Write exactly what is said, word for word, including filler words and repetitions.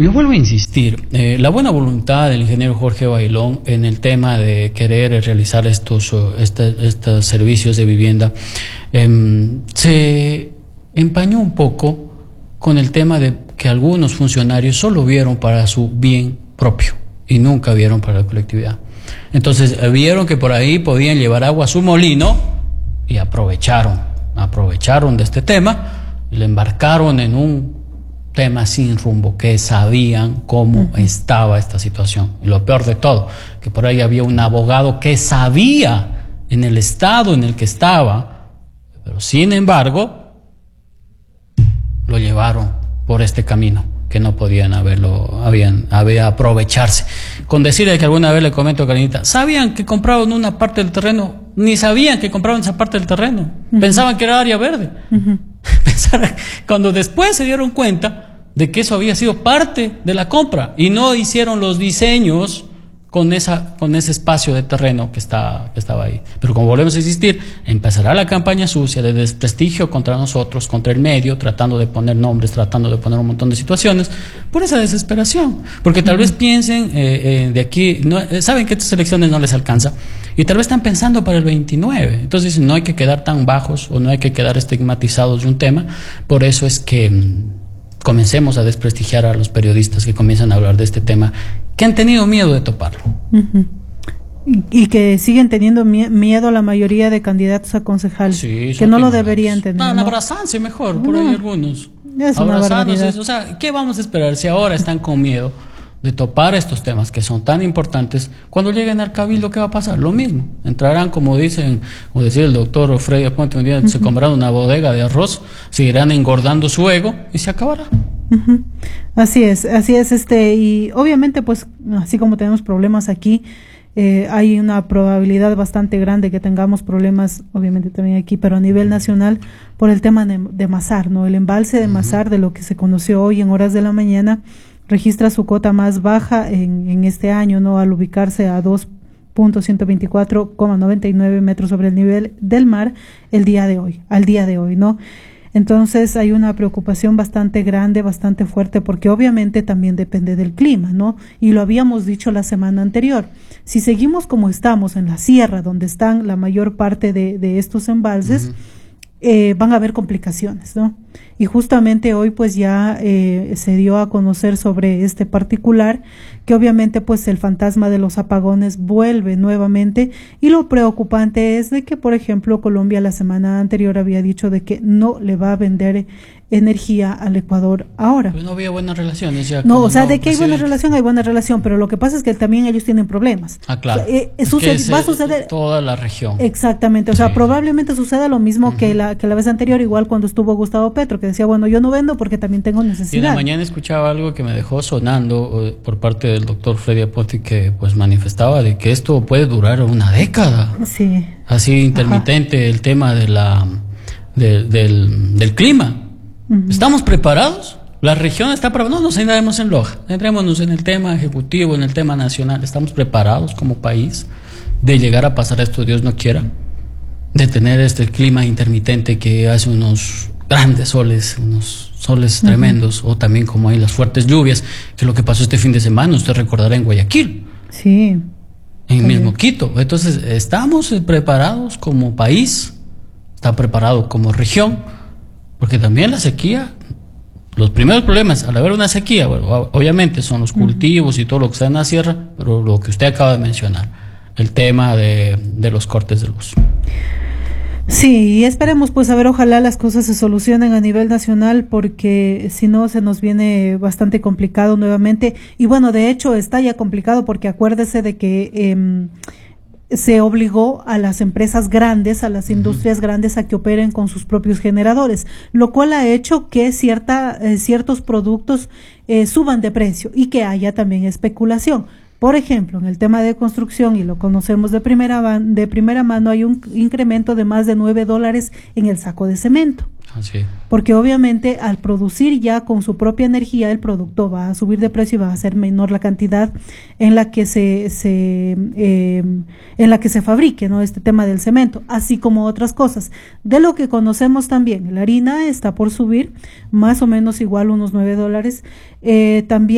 Yo vuelvo a insistir, eh, la buena voluntad del ingeniero Jorge Bailón en el tema de querer realizar estos, uh, este, estos servicios de vivienda eh, se empañó un poco con el tema de que algunos funcionarios solo vieron para su bien propio y nunca vieron para la colectividad. Entonces vieron que por ahí podían llevar agua a su molino y aprovecharon, aprovecharon de este tema y le embarcaron en un tema sin rumbo, que sabían cómo uh-huh. estaba esta situación. Y lo peor de todo, que por ahí había un abogado que sabía en el estado en el que estaba, pero sin embargo lo llevaron por este camino que no podían haberlo, habían, había aprovecharse. Con decirle que alguna vez le comento a Karinita, sabían que compraban una parte del terreno, ni sabían que compraban esa parte del terreno, uh-huh. pensaban que era área verde. Uh-huh. Pensaron, cuando después se dieron cuenta de que eso había sido parte de la compra y no hicieron los diseños con esa con ese espacio de terreno que, está, que estaba ahí. Pero como volvemos a insistir, empezará la campaña sucia de desprestigio contra nosotros, contra el medio, tratando de poner nombres, tratando de poner un montón de situaciones, por esa desesperación. Porque tal vez piensen eh, eh, de aquí, no, eh, saben que estas elecciones no les alcanza, y tal vez están pensando para el veintinueve. Entonces no hay que quedar tan bajos o no hay que quedar estigmatizados de un tema. Por eso es que mmm, comencemos a desprestigiar a los periodistas que comienzan a hablar de este tema, que han tenido miedo de toparlo. Uh-huh. y, y que siguen teniendo mie- miedo la mayoría de candidatos a concejal, sí, que no lo deberían tener. No, ¿no? Abrazarse mejor, por no. ahí algunos. Es una barbaridad. O sea, ¿qué vamos a esperar si ahora están con miedo de topar estos temas que son tan importantes? Cuando lleguen al cabildo, ¿qué va a pasar? Lo mismo. Entrarán, como dicen, como decía el doctor Freddy Aponte, un día uh-huh. se comprarán una bodega de arroz, seguirán engordando su ego y se acabará. Uh-huh. Así es, así es, este, y obviamente, pues, así como tenemos problemas aquí, eh, hay una probabilidad bastante grande que tengamos problemas, obviamente también aquí, pero a nivel nacional, por el tema de, de Mazar, ¿no? El embalse de Mazar, de lo que se conoció hoy en horas de la mañana, registra su cota más baja en, en este año, ¿no? Al ubicarse a dos punto ciento veinticuatro coma noventa y nueve metros sobre el nivel del mar el día de hoy, al día de hoy, ¿no? Entonces hay una preocupación bastante grande, bastante fuerte, porque obviamente también depende del clima, ¿no? Y lo habíamos dicho la semana anterior. Si seguimos como estamos en la sierra, donde están la mayor parte de, de estos embalses, uh-huh. eh, van a haber complicaciones, ¿no? Y justamente hoy pues ya eh, se dio a conocer sobre este particular, que obviamente pues el fantasma de los apagones vuelve nuevamente, y lo preocupante es de que, por ejemplo, Colombia la semana anterior había dicho de que no le va a vender energía al Ecuador ahora. Pero no había buenas relaciones ya. No, o sea, de que hay buena relación, hay buena relación, pero lo que pasa es que también ellos tienen problemas. Ah, claro. O sea, eh, es sucede, que va a suceder toda la región. Exactamente, o sea, sí. probablemente suceda lo mismo uh-huh. que la que la vez anterior, igual cuando estuvo Gustavo Petro, que decía, bueno, yo no vendo porque también tengo necesidad. Y en la mañana escuchaba algo que me dejó sonando eh, por parte del doctor Freddy Aponte, que pues manifestaba de que esto puede durar una década. Sí. Así intermitente. Ajá. El tema de la de, del, del clima. Uh-huh. ¿Estamos preparados? La región está preparada. No nos centremos en Loja, centrémonos en el tema ejecutivo, en el tema nacional. ¿Estamos preparados como país de llegar a pasar esto, Dios no quiera, de tener este clima intermitente que hace unos grandes soles, unos soles uh-huh. tremendos, o también como hay las fuertes lluvias, que es lo que pasó este fin de semana, usted recordará en Guayaquil, sí, en el mismo Quito? Entonces, ¿estamos preparados como país? ¿Está preparado como región? Porque también la sequía, los primeros problemas al haber una sequía, bueno, obviamente son los cultivos uh-huh. y todo lo que está en la sierra, pero lo que usted acaba de mencionar, el tema de, de los cortes de luz. Sí, y esperemos pues a ver, ojalá las cosas se solucionen a nivel nacional, porque si no se nos viene bastante complicado nuevamente. Y bueno, de hecho está ya complicado, porque acuérdese de que eh, se obligó a las empresas grandes, a las industrias uh-huh. grandes, a que operen con sus propios generadores, lo cual ha hecho que cierta, eh, ciertos productos eh, suban de precio y que haya también especulación. Por ejemplo, en el tema de construcción, y lo conocemos de primera, de primera mano, hay un incremento de más de nueve dólares en el saco de cemento. Así. Porque obviamente al producir ya con su propia energía, el producto va a subir de precio y va a ser menor la cantidad en la que se, se eh, en la que se fabrique, ¿no? Este tema del cemento, así como otras cosas. De lo que conocemos también, la harina está por subir más o menos igual unos nueve dólares. Eh, también